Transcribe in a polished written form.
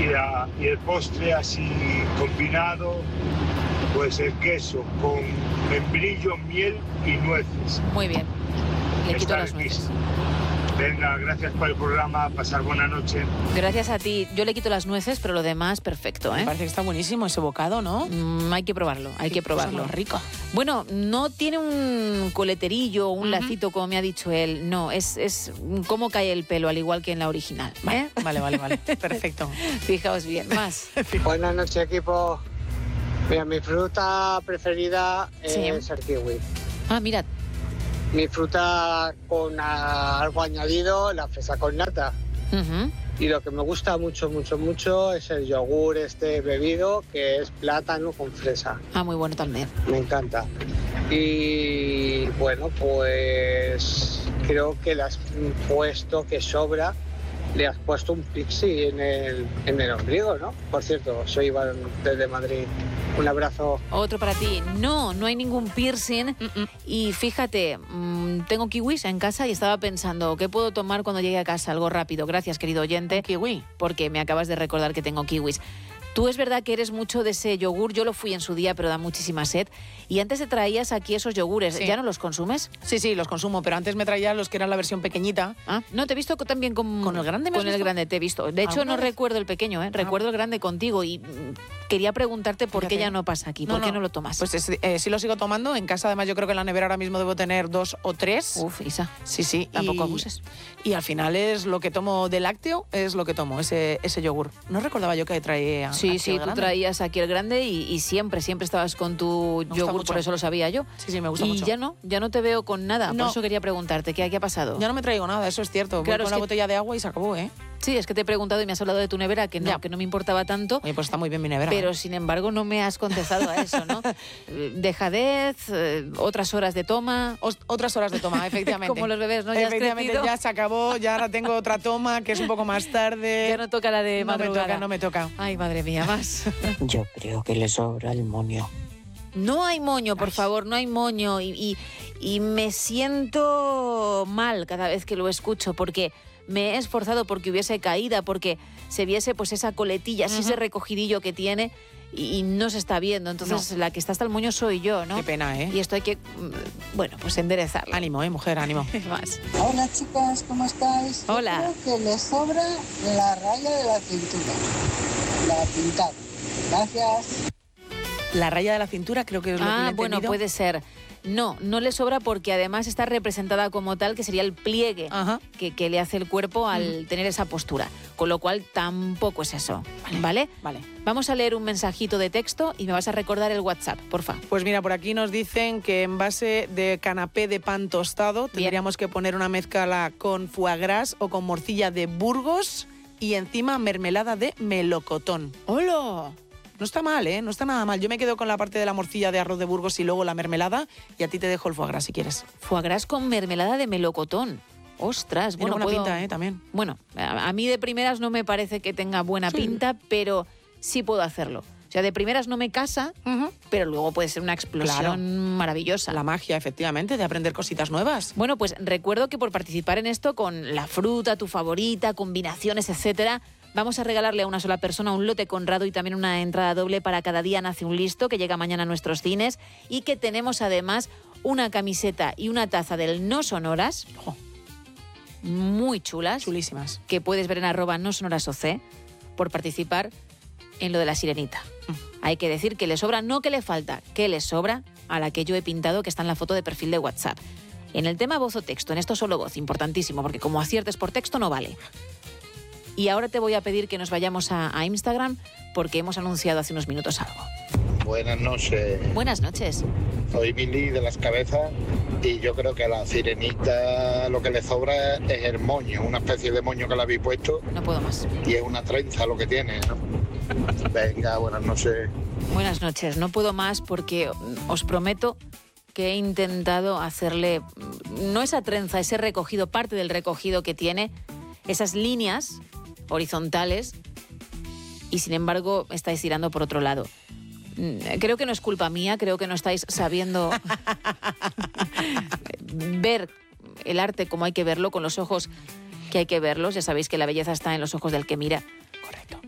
y el postre así combinado, pues el queso con membrillo, miel y nueces. Muy bien. Le quito las nueces. Venga, gracias por el programa, pasar buena noche. Gracias a ti. Yo le quito las nueces, pero lo demás, perfecto, ¿eh? Me parece que está buenísimo ese bocado, ¿no? Hay que probarlo, hay que probarlo. Rico. Bueno, no tiene un coleterillo, un lacito, como me ha dicho él. No, es cómo cae el pelo, al igual que en la original. ¿eh? Vale. Perfecto. Fijaos bien, más. Buenas noches, equipo. Mira, mi fruta preferida es el kiwi. Ah, mira. Mi fruta con algo añadido, la fresa con nata. Uh-huh. Y lo que me gusta mucho es el yogur bebido, que es plátano con fresa. Ah, muy bueno también. Me encanta. Y bueno, pues creo que le has puesto que sobra. Le has puesto un pixie en el ombligo, ¿no? Por cierto, soy Iván desde Madrid. Un abrazo. Otro para ti. No hay ningún piercing. Y fíjate, tengo kiwis en casa y estaba pensando, ¿qué puedo tomar cuando llegue a casa? Algo rápido. Gracias, querido oyente. Kiwi. Porque me acabas de recordar que tengo kiwis. Tú es verdad que eres mucho de ese yogur. Yo lo fui en su día, pero da muchísima sed. Y antes te traías aquí esos yogures. Sí. ¿Ya no los consumes? Sí, los consumo, pero antes me traía los que eran la versión pequeñita. Ah, no, te he visto también con el grande. Con el grande te he visto. De hecho, no recuerdo el pequeño, ¿eh? Recuerdo el grande contigo y quería preguntarte por qué ya no pasa aquí. ¿Por qué no lo tomas? Pues sí lo sigo tomando. En casa, además, yo creo que en la nevera ahora mismo debo tener 2 o 3. Uf, Isa. Sí. Tampoco abuses. Y al final es lo que tomo de lácteo, es lo que tomo, ese yogur. No recordaba yo que traía. Sí, tú traías aquí el grande y siempre estabas con tu yogur, por eso lo sabía yo. Sí, me gusta mucho. Y ya no te veo con nada, por eso quería preguntarte, ¿qué ha pasado? Ya no me traigo nada, eso es cierto. Claro, voy con la botella de agua y se acabó, ¿eh? Sí, es que te he preguntado y me has hablado de tu nevera, que no me importaba tanto. Oye, pues está muy bien mi nevera. Pero, sin embargo, no me has contestado a eso, ¿no? Dejadez, otras horas de toma. Otras horas de toma, efectivamente. Como los bebés, ¿no? Efectivamente, ya se acabó, ya ahora tengo otra toma, que es un poco más tarde. Ya no toca la de madrugada. No me toca. Ay, madre mía, más. Yo creo que le sobra el moño. No hay moño, por favor, no hay moño. Y me siento mal cada vez que lo escucho, porque me he esforzado porque hubiese caída, porque se viese pues esa coletilla, así ese recogidillo que tiene y no se está viendo. Entonces la que está hasta el moño soy yo, ¿no? Qué pena, ¿eh? Y esto hay que, pues enderezarlo. Ánimo, mujer, ánimo. Más. Hola, chicas, ¿cómo estáis? Hola. Yo creo que le sobra la raya de la cintura, la pintada. Gracias. La raya de la cintura creo que es lo que le he entendido. Bueno, puede ser. No le sobra porque además está representada como tal, que sería el pliegue que le hace el cuerpo al tener esa postura. Con lo cual tampoco es eso, ¿vale? Vale. Vamos a leer un mensajito de texto y me vas a recordar el WhatsApp, porfa. Pues mira, por aquí nos dicen que en base de canapé de pan tostado tendríamos que poner una mezcla con foie gras o con morcilla de Burgos y encima mermelada de melocotón. ¡Hola! No está mal, ¿eh? No está nada mal. Yo me quedo con la parte de la morcilla de arroz de Burgos y luego la mermelada y a ti te dejo el foie gras si quieres. Foie gras con mermelada de melocotón. Ostras, tiene buena pinta, también. Bueno, a mí de primeras no me parece que tenga buena pinta, pero sí puedo hacerlo. O sea, de primeras no me casa, pero luego puede ser una explosión maravillosa. La magia, efectivamente, de aprender cositas nuevas. Bueno, pues recuerdo que por participar en esto con la fruta, tu favorita, combinaciones, etcétera, vamos a regalarle a una sola persona un lote Conrado y también una entrada doble para Cada día nace un listo, que llega mañana a nuestros cines, y que tenemos además una camiseta y una taza del No Sonoras, muy chulas. Chulísimas. Que puedes ver en @nosonorasoc por participar en lo de la sirenita. Hay que decir que le sobra, no que le falta, que le sobra a la que yo he pintado, que está en la foto de perfil de WhatsApp. En el tema voz o texto, en esto solo voz, importantísimo, porque como aciertes por texto no vale. Y ahora te voy a pedir que nos vayamos a Instagram porque hemos anunciado hace unos minutos algo. Buenas noches. Buenas noches. Soy Billy de Las Cabezas y yo creo que a la sirenita lo que le sobra es el moño, una especie de moño que le habéis puesto. No puedo más. Y es una trenza lo que tiene, ¿no? Venga, buenas noches. Buenas noches. No puedo más porque os prometo que he intentado hacerle, no esa trenza, ese recogido, parte del recogido que tiene, esas líneas horizontales, y sin embargo estáis tirando por otro lado. Creo que no es culpa mía, creo que no estáis sabiendo ver el arte como hay que verlo, con los ojos que hay que verlos. Ya sabéis que la belleza está en los ojos del que mira. Correcto.